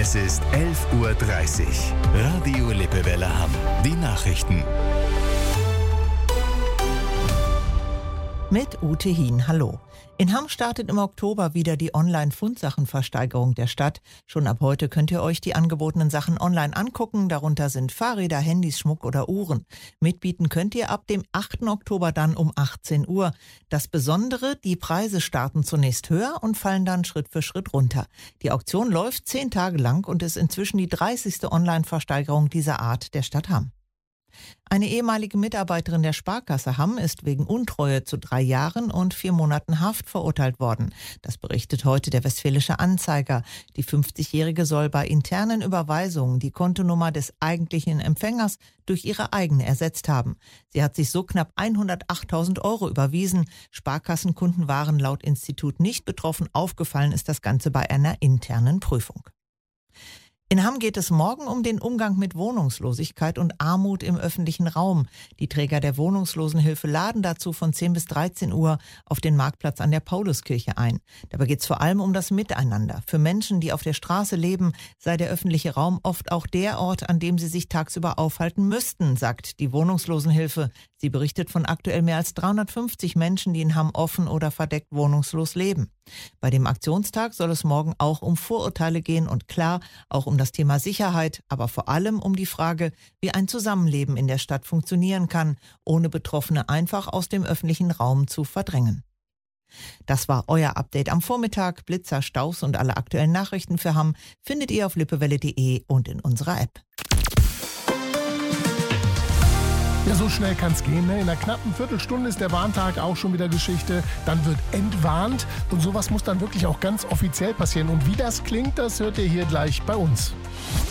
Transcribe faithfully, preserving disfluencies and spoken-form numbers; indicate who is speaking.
Speaker 1: Es ist elf Uhr dreißig. Radio Lippewelle Hamm. Die Nachrichten.
Speaker 2: Mit Ute Hien, hallo. In Hamm startet im Oktober wieder die Online-Fundsachenversteigerung der Stadt. Schon ab heute könnt ihr euch die angebotenen Sachen online angucken. Darunter sind Fahrräder, Handys, Schmuck oder Uhren. Mitbieten könnt ihr ab dem achten Oktober dann um achtzehn Uhr. Das Besondere, die Preise starten zunächst höher und fallen dann Schritt für Schritt runter. Die Auktion läuft zehn Tage lang und ist inzwischen die dreißigste Online-Versteigerung dieser Art der Stadt Hamm. Eine ehemalige Mitarbeiterin der Sparkasse Hamm ist wegen Untreue zu drei Jahren und vier Monaten Haft verurteilt worden. Das berichtet heute der Westfälische Anzeiger. Die fünfzigjährige soll bei internen Überweisungen die Kontonummer des eigentlichen Empfängers durch ihre eigene ersetzt haben. Sie hat sich so knapp hundertachttausend Euro überwiesen. Sparkassenkunden waren laut Institut nicht betroffen. Aufgefallen ist das Ganze bei einer internen Prüfung. In Hamm geht es morgen um den Umgang mit Wohnungslosigkeit und Armut im öffentlichen Raum. Die Träger der Wohnungslosenhilfe laden dazu von zehn bis dreizehn Uhr auf den Marktplatz an der Pauluskirche ein. Dabei geht es vor allem um das Miteinander. Für Menschen, die auf der Straße leben, sei der öffentliche Raum oft auch der Ort, an dem sie sich tagsüber aufhalten müssten, sagt die Wohnungslosenhilfe. Sie berichtet von aktuell mehr als dreihundertfünfzig Menschen, die in Hamm offen oder verdeckt wohnungslos leben. Bei dem Aktionstag soll es morgen auch um Vorurteile gehen und klar auch um das Thema Sicherheit, aber vor allem um die Frage, wie ein Zusammenleben in der Stadt funktionieren kann, ohne Betroffene einfach aus dem öffentlichen Raum zu verdrängen. Das war euer Update am Vormittag. Blitzer, Staus und alle aktuellen Nachrichten für Hamm findet ihr auf lippewelle punkt de und in unserer App.
Speaker 3: Ja, so schnell kann es gehen. Ne? In einer knappen Viertelstunde ist der Warntag auch schon wieder Geschichte. Dann wird entwarnt und sowas muss dann wirklich auch ganz offiziell passieren. Und wie das klingt, das hört ihr hier gleich bei uns.